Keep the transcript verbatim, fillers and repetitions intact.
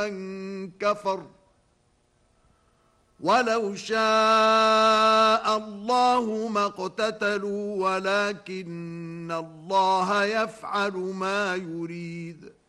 من كفر ولو شاء الله ما اقتتلوا ولكن الله يفعل ما يريد